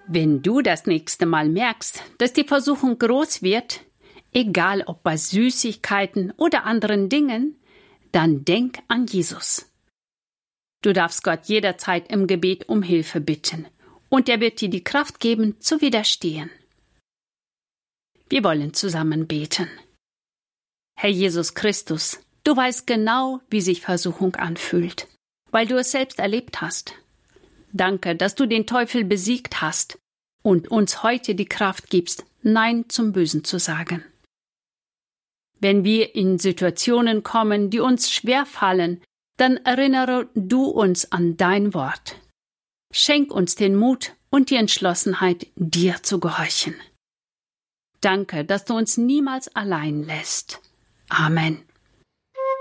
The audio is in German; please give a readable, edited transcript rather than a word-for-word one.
Wenn du das nächste Mal merkst, dass die Versuchung groß wird, egal ob bei Süßigkeiten oder anderen Dingen, dann denk an Jesus. Du darfst Gott jederzeit im Gebet um Hilfe bitten, und er wird dir die Kraft geben, zu widerstehen. Wir wollen zusammen beten. Herr Jesus Christus, du weißt genau, wie sich Versuchung anfühlt, weil du es selbst erlebt hast. Danke, dass du den Teufel besiegt hast und uns heute die Kraft gibst, Nein zum Bösen zu sagen. Wenn wir in Situationen kommen, die uns schwer fallen, dann erinnere du uns an dein Wort. Schenk uns den Mut und die Entschlossenheit, dir zu gehorchen. Danke, dass du uns niemals allein lässt. Amen.